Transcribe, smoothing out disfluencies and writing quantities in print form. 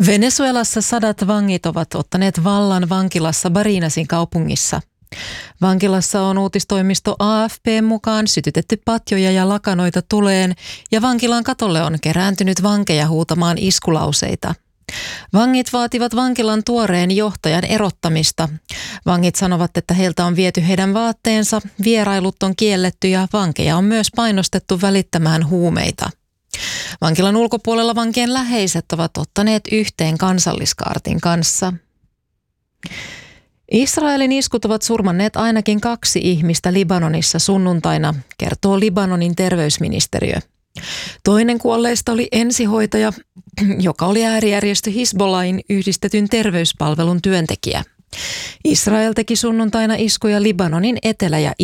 Venezuelassa 100 vangit ovat ottaneet vallan vankilassa Barinasin kaupungissa. Vankilassa on uutistoimisto AFP:n mukaan sytytetty patjoja ja lakanoita tuleen ja vankilan katolle on kerääntynyt vankeja huutamaan iskulauseita. Vangit vaativat vankilan tuoreen johtajan erottamista. Vangit sanovat, että heiltä on viety heidän vaatteensa, vierailut on kielletty ja vankeja on myös painostettu välittämään huumeita. Vankilan ulkopuolella vankien läheiset ovat ottaneet yhteen kansalliskaartin kanssa. Israelin iskut ovat surmanneet ainakin 2 ihmistä Libanonissa sunnuntaina, kertoo Libanonin terveysministeriö. Toinen kuolleista oli ensihoitaja, joka oli äärijärjestö Hizbollahin yhdistetyn terveyspalvelun työntekijä. Israel teki sunnuntaina iskuja Libanonin etelä- ja